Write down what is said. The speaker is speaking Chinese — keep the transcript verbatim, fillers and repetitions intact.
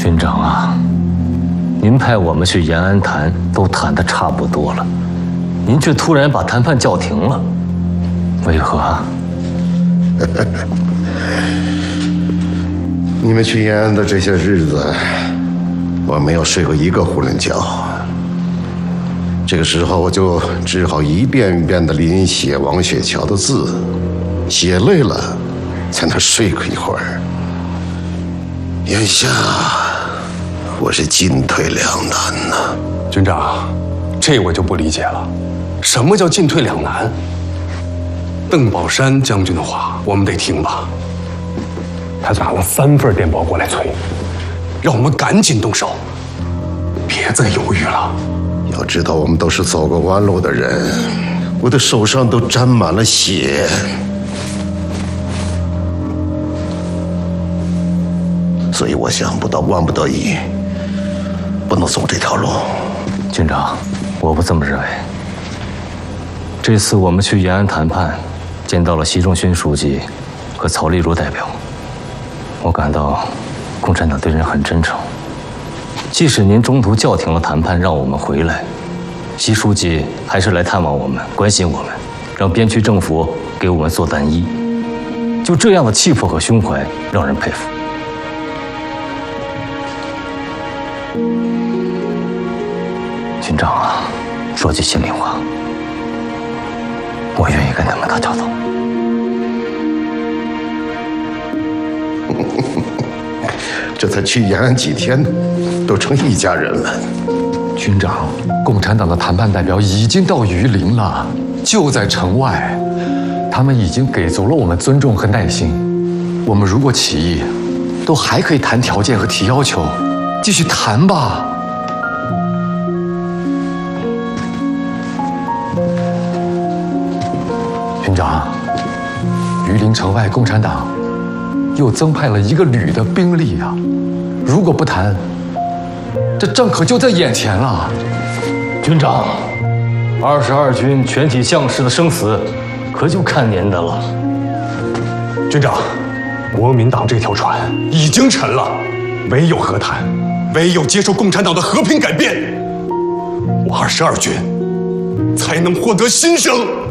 军长啊，您派我们去延安谈，都谈得差不多了，您却突然把谈判叫停了，为何？ 你们去延安的这些日子，我没有睡过一个囫囵觉。这个时候，我就只好一遍一遍地临写王雪桥的字，写累了才能睡过一会儿。眼下我是进退两难呐。 军长，这我就不理解了，什么叫进退两难？邓宝山将军的话我们得听吧。他打了三份电报过来催，让我们赶紧动手，别再犹豫了。 要知道，我们都是走过弯路的人，我的手上都沾满了血。所以我想不到，万不得已，不能走这条路。 军长，我不这么认为。这次我们去延安谈判，见到了习仲勋书记和曹丽如代表，我感到共产党对人很真诚。即使您中途叫停了谈判，让我们回来，习书记还是来探望我们，关心我们，让边区政府给我们做单一。就这样的气魄和胸怀，让人佩服。军长啊，说句心里话，我愿意跟他们打交道。 这才去延安几天，都成一家人了。 军长，共产党的谈判代表已经到榆林了，就在城外。他们已经给足了我们尊重和耐心。我们如果起义，都还可以谈条件和提要求，继续谈吧。军长，榆林城外共产党又增派了一个旅的兵力啊！如果不谈，这仗可就在眼前了。 军长，二十二军全体将士的生死，可就看您的了。 军长，国民党这条船已经沉了，唯有和谈，唯有接受共产党的和平改变，我二十二军才能获得新生。